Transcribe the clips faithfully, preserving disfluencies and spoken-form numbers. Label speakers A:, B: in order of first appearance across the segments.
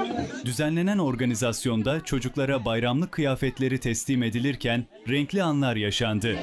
A: Düzenlenen organizasyonda çocuklara bayramlık kıyafetleri teslim edilirken renkli anlar yaşandı.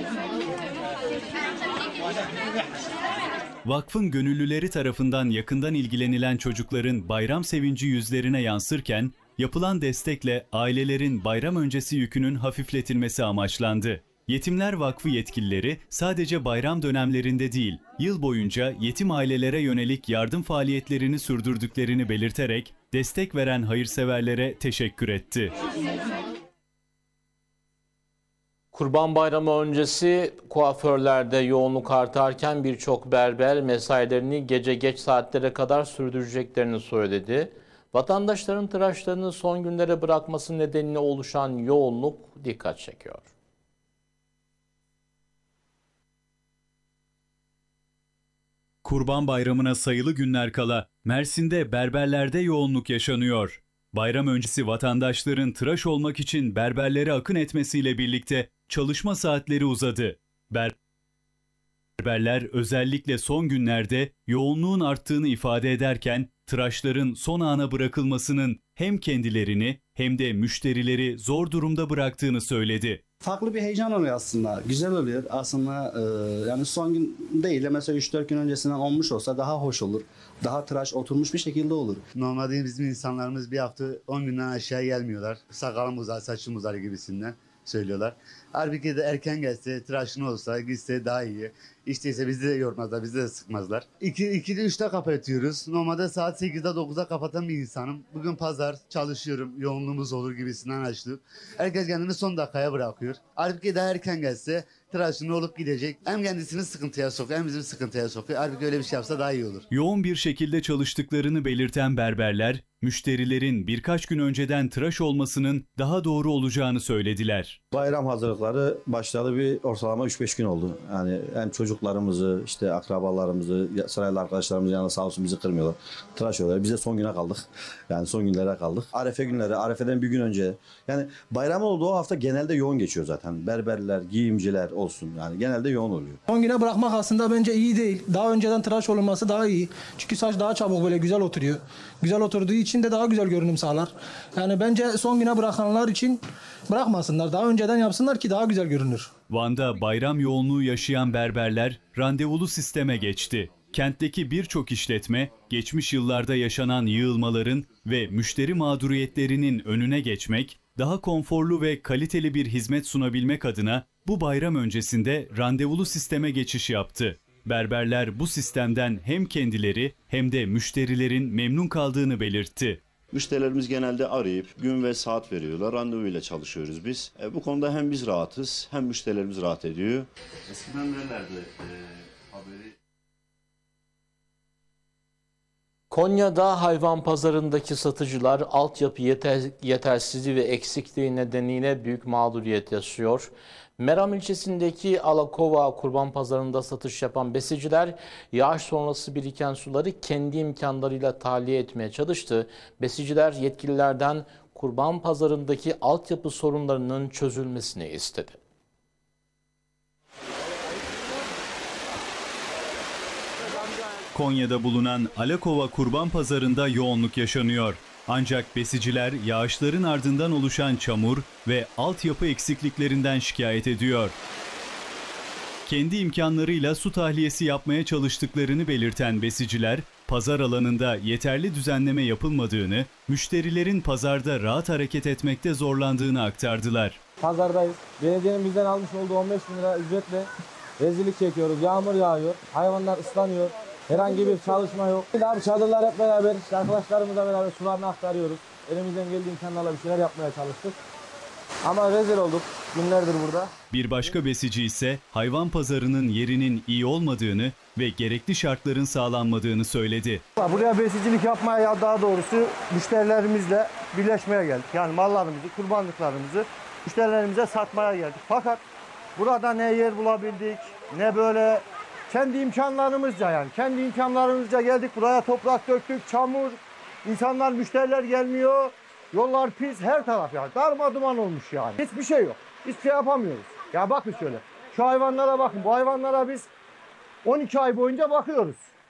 A: Vakfın gönüllüleri tarafından yakından ilgilenilen çocukların bayram sevinci yüzlerine yansırken yapılan destekle ailelerin bayram öncesi yükünün hafifletilmesi amaçlandı. Yetimler Vakfı yetkilileri sadece bayram dönemlerinde değil, yıl boyunca yetim ailelere yönelik yardım faaliyetlerini sürdürdüklerini belirterek destek veren hayırseverlere teşekkür etti.
B: Kurban Bayramı öncesi kuaförlerde yoğunluk artarken birçok berber mesailerini gece geç saatlere kadar sürdüreceklerini söyledi. Vatandaşların tıraşlarını son günlere bırakması nedeniyle oluşan yoğunluk dikkat çekiyor.
A: Kurban Bayramı'na sayılı günler kala Mersin'de berberlerde yoğunluk yaşanıyor. Bayram öncesi vatandaşların tıraş olmak için berberlere akın etmesiyle birlikte çalışma saatleri uzadı. Berberler özellikle son günlerde yoğunluğun arttığını ifade ederken tıraşların son ana bırakılmasının hem kendilerini hem de müşterileri zor durumda bıraktığını söyledi.
C: Farklı bir heyecan oluyor aslında. Güzel oluyor. Aslında e, yani son gün değil de mesela üç dört gün öncesinden olmuş olsa daha hoş olur. Daha tıraş oturmuş bir şekilde olur.
D: Normalde bizim insanlarımız bir hafta on günden aşağı gelmiyorlar. Sakalım uzar, saçım uzar gibisinden söylüyorlar. Halbuki de erken gelse, tıraşın olsa, gitse daha iyi. İşteyse bizi de yormazlar, bizi de sıkmazlar. iki, ikide üçte kapatıyoruz. Normalde saat sekizde dokuzda kapatan bir insanım. Bugün pazar, çalışıyorum, yoğunluğumuz olur gibisinden açtık. Herkes kendini son dakikaya bırakıyor. Halbuki daha erken gelse, tıraşını olup gidecek. Hem kendisini sıkıntıya sokuyor, hem bizim sıkıntıya sokuyor. Halbuki öyle bir şey yapsa daha iyi olur.
A: Yoğun bir şekilde çalıştıklarını belirten berberler, müşterilerin birkaç gün önceden tıraş olmasının daha doğru olacağını söylediler.
E: Bayram hazırlıkları başladı, bir ortalama üç beş gün oldu. Yani hem çocuklarımızı, işte akrabalarımızı, saraylı arkadaşlarımızın yanında sağ olsun bizi kırmıyorlar. Tıraş oluyorlar. Biz de son güne kaldık. Yani son günlere kaldık. Arefe günleri, Arefe'den bir gün önce. Yani bayram olduğu hafta genelde yoğun geçiyor zaten. Berberler, giyimciler olsun. Yani genelde yoğun oluyor.
F: Son güne bırakmak aslında bence iyi değil. Daha önceden tıraş olunması daha iyi. Çünkü saç daha çabuk böyle güzel oturuyor. Güzel oturduğu için de daha güzel görünüm sağlar. Yani bence son güne bırakanlar için bırakmasınlar. Daha önceden yapsınlar ki daha güzel görünür.
A: Van'da bayram yoğunluğu yaşayan berberler randevulu sisteme geçti. Kentteki birçok işletme geçmiş yıllarda yaşanan yığılmaların ve müşteri mağduriyetlerinin önüne geçmek, daha konforlu ve kaliteli bir hizmet sunabilmek adına bu bayram öncesinde randevulu sisteme geçiş yaptı. Berberler bu sistemden hem kendileri hem de müşterilerin memnun kaldığını belirtti.
G: Müşterilerimiz genelde arayıp gün ve saat veriyorlar. Randevuyla çalışıyoruz biz. E, bu konuda hem biz rahatız hem müşterilerimiz rahat ediyor. Eskiden nelerdi e, haberi?
B: Konya'da hayvan pazarındaki satıcılar altyapı yeter, yetersizliği ve eksikliği nedeniyle büyük mağduriyet yaşıyor. Meram ilçesindeki Alakova kurban pazarında satış yapan besiciler yağış sonrası biriken suları kendi imkanlarıyla tahliye etmeye çalıştı. Besiciler yetkililerden kurban pazarındaki altyapı sorunlarının çözülmesini istedi.
A: Konya'da bulunan Alakova kurban pazarında yoğunluk yaşanıyor. Ancak besiciler yağışların ardından oluşan çamur ve altyapı eksikliklerinden şikayet ediyor. Kendi imkanlarıyla su tahliyesi yapmaya çalıştıklarını belirten besiciler, pazar alanında yeterli düzenleme yapılmadığını, müşterilerin pazarda rahat hareket etmekte zorlandığını aktardılar.
H: Pazardayız. Belediyenin bizden almış olduğu on beş bin lira ücretle rezillik çekiyoruz. Yağmur yağıyor, hayvanlar ıslanıyor. Herhangi bir çalışma yok. Abi çadırlar hep beraber, arkadaşlarımızla beraber sularını aktarıyoruz. Elimizden geldiği imkanlarla bir şeyler yapmaya çalıştık. Ama rezil olduk günlerdir burada.
A: Bir başka besici ise hayvan pazarının yerinin iyi olmadığını ve gerekli şartların sağlanmadığını söyledi.
H: Buraya besicilik yapmaya, ya daha doğrusu müşterilerimizle birleşmeye geldik. Yani mallarımızı, kurbanlıklarımızı müşterilerimize satmaya geldik. Fakat burada ne yer bulabildik, ne böyle kendi imkanlarımızca yani kendi imkanlarımızca geldik buraya, toprak döktük, çamur, insanlar, müşteriler gelmiyor, yollar pis, her taraf yani darma duman olmuş yani. Hiçbir şey yok, hiçbir şey yapamıyoruz. Ya bakın şöyle, şu hayvanlara bakın, bu hayvanlara biz on iki ay boyunca bakıyoruz.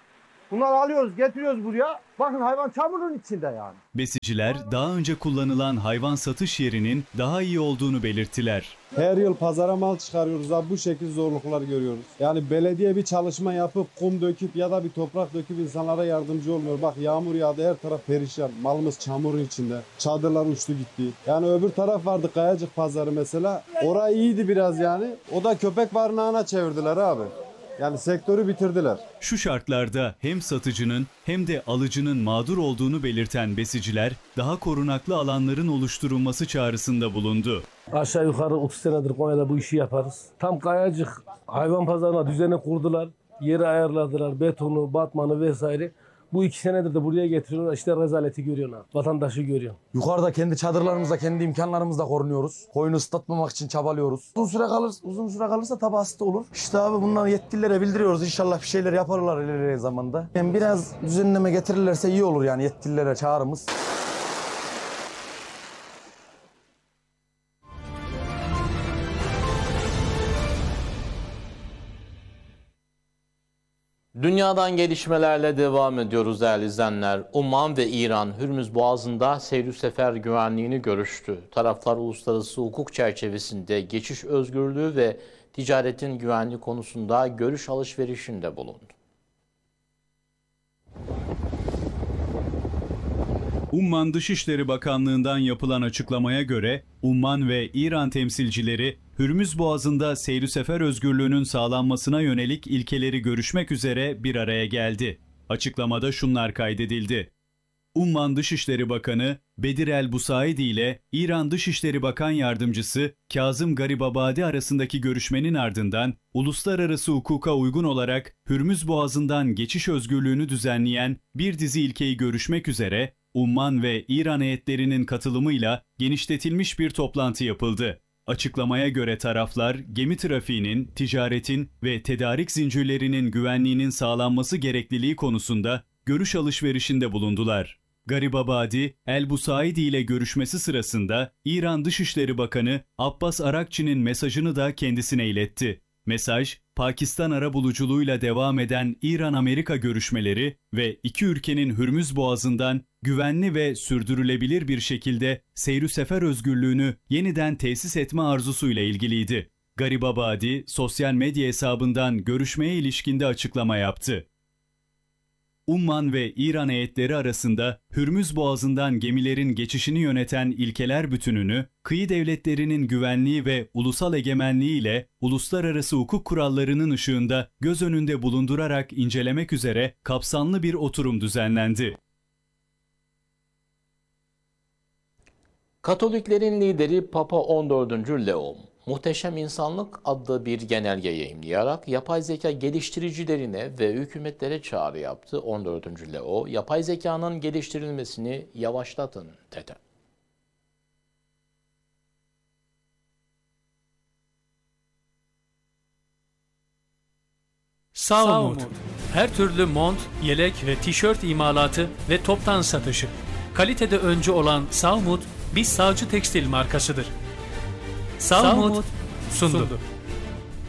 H: Bunları alıyoruz, getiriyoruz buraya. Bakın hayvan çamurun içinde yani.
A: Besiciler daha önce kullanılan hayvan satış yerinin daha iyi olduğunu belirttiler.
I: Her yıl pazara mal çıkarıyoruz abi, bu şekilde zorluklar görüyoruz. Yani belediye bir çalışma yapıp kum döküp ya da bir toprak döküp insanlara yardımcı olmuyor. Bak yağmur yağdı, her taraf perişan. Malımız çamurun içinde. Çadırlar uçtu gitti. Yani öbür taraf vardı, Kayacık pazarı mesela. Orası iyiydi biraz yani. O da köpek barınağına çevirdiler abi. Yani sektörü bitirdiler.
A: Şu şartlarda hem satıcının hem de alıcının mağdur olduğunu belirten besiciler daha korunaklı alanların oluşturulması çağrısında bulundu.
J: Aşağı yukarı otuz senedir Konya'da bu işi yaparız. Tam Kayacık hayvan pazarına düzeni kurdular. Yeri ayarladılar, betonu, batmanı vesaire. Bu iki senedir de buraya getiriyorlar. İşte rezaleti görüyorlar. Vatandaşı görüyor.
K: Yukarıda kendi çadırlarımızda, kendi imkanlarımızla korunuyoruz. Koyunu ıslatmamak için çabalıyoruz. Uzun süre kalır, uzun süre kalırsa tabi hasta olur. İşte abi bunları yetkililere bildiriyoruz. İnşallah bir şeyler yaparlar ilerleyen zamanda. Yani biraz düzenleme getirirlerse iyi olur yani yetkililere çağrımız.
B: Dünyadan gelişmelerle devam ediyoruz değerli izleyenler. Umman ve İran Hürmüz Boğazı'nda seyir sefer güvenliğini görüştü. Taraflar uluslararası hukuk çerçevesinde geçiş özgürlüğü ve ticaretin güvenliği konusunda görüş alışverişinde bulundu.
A: Umman Dışişleri Bakanlığı'ndan yapılan açıklamaya göre Umman ve İran temsilcileri Hürmüz Boğazı'nda seyir sefer özgürlüğünün sağlanmasına yönelik ilkeleri görüşmek üzere bir araya geldi. Açıklamada şunlar kaydedildi. Umman Dışişleri Bakanı Bedir el-Busaidi ile İran Dışişleri Bakan Yardımcısı Kazım Garibabadi arasındaki görüşmenin ardından uluslararası hukuka uygun olarak Hürmüz Boğazı'ndan geçiş özgürlüğünü düzenleyen bir dizi ilkeyi görüşmek üzere Umman ve İran heyetlerinin katılımıyla genişletilmiş bir toplantı yapıldı. Açıklamaya göre taraflar gemi trafiğinin, ticaretin ve tedarik zincirlerinin güvenliğinin sağlanması gerekliliği konusunda görüş alışverişinde bulundular. Garibabadi, El-Busaidi ile görüşmesi sırasında İran Dışişleri Bakanı Abbas Arakçı'nın mesajını da kendisine iletti. Mesaj, Pakistan arabuluculuğuyla devam eden İran-Amerika görüşmeleri ve iki ülkenin Hürmüz Boğazı'ndan güvenli ve sürdürülebilir bir şekilde seyir sefer özgürlüğünü yeniden tesis etme arzusuyla ilgiliydi. Garibabadi, sosyal medya hesabından görüşmeye ilişkinde açıklama yaptı. Umman ve İran heyetleri arasında Hürmüz Boğazı'ndan gemilerin geçişini yöneten ilkeler bütününü, kıyı devletlerinin güvenliği ve ulusal egemenliği ile uluslararası hukuk kurallarının ışığında göz önünde bulundurarak incelemek üzere kapsamlı bir oturum düzenlendi.
B: Katoliklerin lideri Papa on dördüncü Leo, Muhteşem İnsanlık adlı bir genelge yayımlayarak yapay zeka geliştiricilerine ve hükümetlere çağrı yaptı. on dördüncü Leo, yapay zekanın geliştirilmesini yavaşlatın dedi.
L: Sağumut, her türlü mont, yelek ve tişört imalatı ve toptan satışı. Kalitede öncü olan Sağumut, bir sağcı tekstil markasıdır. Sağumut sundu.